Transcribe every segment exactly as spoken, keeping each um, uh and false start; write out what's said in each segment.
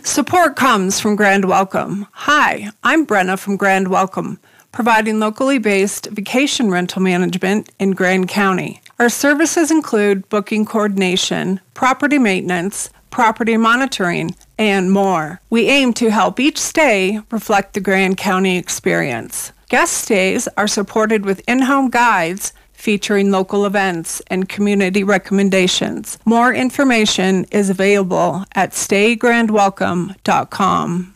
Support comes from Grand Welcome. Hi, I'm Brenna from Grand Welcome, providing locally based vacation rental management in Grand County. Our services include booking coordination, property maintenance, property monitoring, and more. We aim to help each stay reflect the Grand County experience. Guest stays are supported with in-home guides featuring local events and community recommendations. More information is available at stay grand welcome dot com.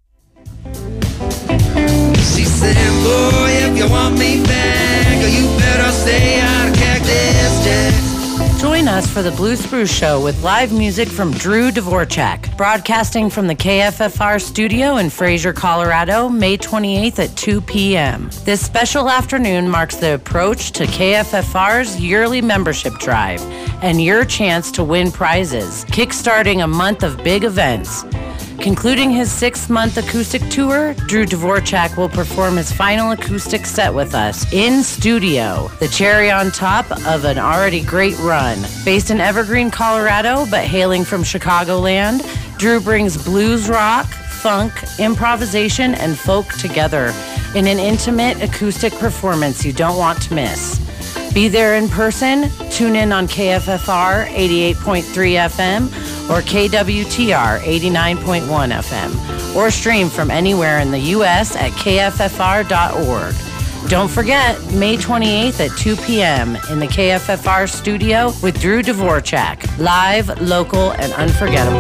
She said, boy, if you want me back, you better stay out of Cactus Jack. Join us for the Blue Spruce Show with live music from Drew Dvorak, broadcasting from the K F F R studio in Fraser, Colorado, May twenty-eighth at two p.m. This special afternoon marks the approach to K F F R's yearly membership drive and your chance to win prizes, kickstarting a month of big events. Concluding his six-month acoustic tour, Drew Dvorak will perform his final acoustic set with us in studio, the cherry on top of an already great run. Based in Evergreen, Colorado, but hailing from Chicagoland, Drew brings blues rock, funk, improvisation, and folk together in an intimate acoustic performance you don't want to miss. Be there in person, tune in on K F F R eighty-eight point three F M or K W T R eighty-nine point one F M, or stream from anywhere in the U S at K F F R dot org. Don't forget, May twenty-eighth at two p.m. in the K F F R studio with Drew Dvorak, live, local, and unforgettable.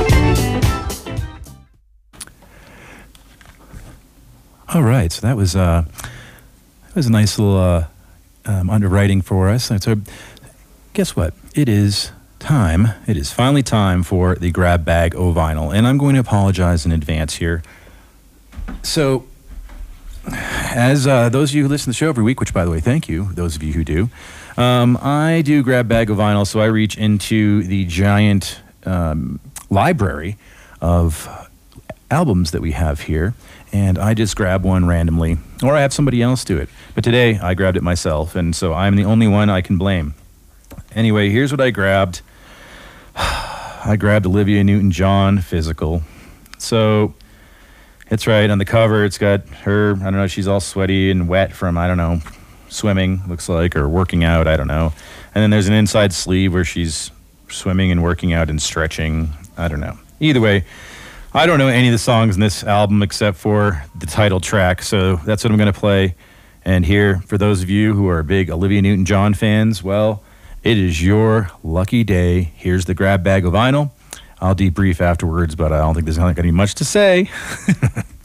All right, so that was uh, that was a nice little uh, um, underwriting for us. And so, guess what? It is time. It is finally time for the Grab Bag O Vinyl, and I'm going to apologize in advance here. So, as uh, those of you who listen to the show every week, which by the way, thank you, those of you who do, um, I do Grab Bag O Vinyl, so I reach into the giant um, library of albums that we have here, and I just grab one randomly, or I have somebody else do it. But today, I grabbed it myself, and so I'm the only one I can blame. Anyway, here's what I grabbed. I grabbed Olivia Newton-John Physical. So, it's right, on the cover, it's got her, I don't know, she's all sweaty and wet from, I don't know, swimming, looks like, or working out, I don't know. And then there's an inside sleeve where she's swimming and working out and stretching, I don't know. Either way, I don't know any of the songs in this album except for the title track, so that's what I'm going to play. And here, for those of you who are big Olivia Newton-John fans, well, it is your lucky day. Here's the Grab Bag of Vinyl. I'll debrief afterwards, but I don't think there's not going to be much to say.